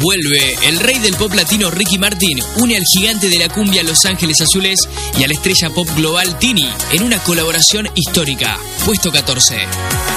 Vuelve el rey del pop latino Ricky Martin, une al gigante de la cumbia Los Ángeles Azules y a la estrella pop global Tini en una colaboración histórica. Puesto 14.